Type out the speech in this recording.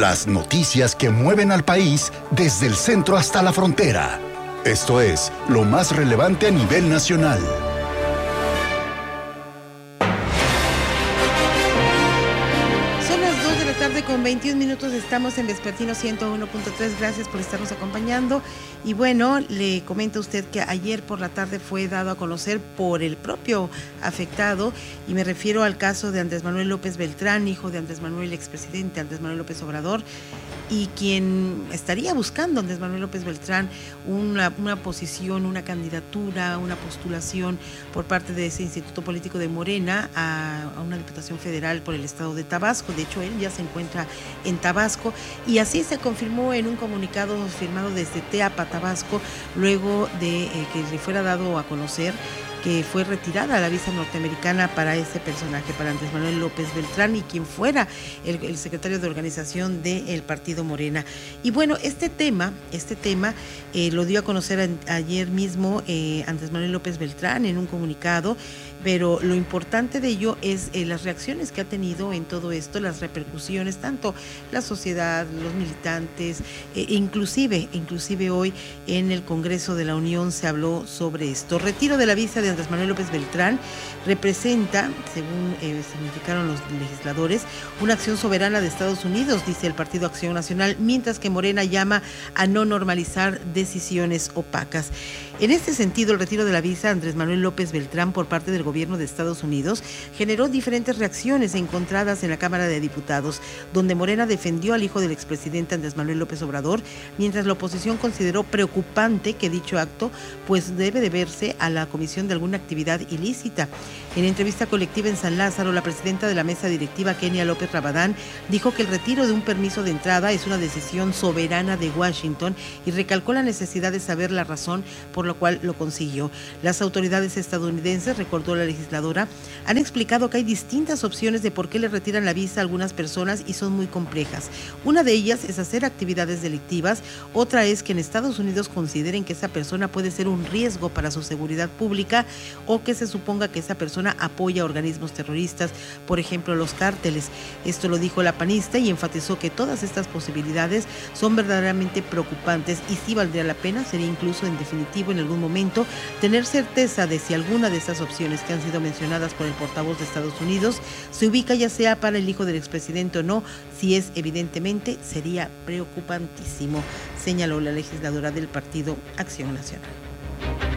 Las noticias que mueven al país desde el centro hasta la frontera. Esto es lo más relevante a nivel nacional. Con 21 minutos estamos en Vespertino 101.3. Gracias por estarnos acompañando. Y bueno, le comento a usted que ayer por la tarde fue dado a conocer por el propio afectado, y me refiero al caso de Andrés Manuel López Beltrán, hijo de Andrés Manuel, expresidente Andrés Manuel López Obrador, y quien estaría buscando Andrés Manuel López Beltrán una posición, una candidatura, una postulación por parte de ese instituto político de Morena a una diputación federal por el estado de Tabasco. De hecho, él ya se encuentra en Tabasco, y así se confirmó en un comunicado firmado desde Teapa, Tabasco, luego de que le fuera dado a conocer que fue retirada la visa norteamericana para ese personaje, para Andrés Manuel López Beltrán, y quien fuera el secretario de organización del partido Morena. Y bueno, este tema lo dio a conocer ayer mismo Andrés Manuel López Beltrán en un comunicado, pero lo importante de ello es las reacciones que ha tenido en todo esto, las repercusiones, tanto la sociedad, los militantes, inclusive hoy en el Congreso de la Unión se habló sobre esto. Retiro de la visa de Andrés Manuel López Beltrán representa, según significaron los legisladores, una acción soberana de Estados Unidos, dice el Partido Acción Nacional, mientras que Morena llama a no normalizar decisiones opacas. En este sentido, el retiro de la visa a Andrés Manuel López Beltrán por parte del gobierno de Estados Unidos generó diferentes reacciones encontradas en la Cámara de Diputados, donde Morena defendió al hijo del expresidente Andrés Manuel López Obrador, mientras la oposición consideró preocupante que dicho acto pues debe deberse a la comisión de alguna actividad ilícita. En entrevista colectiva en San Lázaro, la presidenta de la mesa directiva, Kenia López Rabadán, dijo que el retiro de un permiso de entrada es una decisión soberana de Washington y recalcó la necesidad de saber la razón por la cual lo consiguió. Las autoridades estadounidenses, recordó la legisladora, han explicado que hay distintas opciones de por qué le retiran la visa a algunas personas y son muy complejas. Una de ellas es hacer actividades delictivas, otra es que en Estados Unidos consideren que esa persona puede ser un riesgo para su seguridad pública o que se suponga que esa persona apoya a organismos terroristas, por ejemplo los cárteles. Esto lo dijo la panista y enfatizó que todas estas posibilidades son verdaderamente preocupantes y si valdría la pena, sería incluso en definitivo en algún momento tener certeza de si alguna de estas opciones que han sido mencionadas por el portavoz de Estados Unidos se ubica ya sea para el hijo del expresidente o no. Si es evidentemente, sería preocupantísimo, señaló la legisladora del Partido Acción Nacional.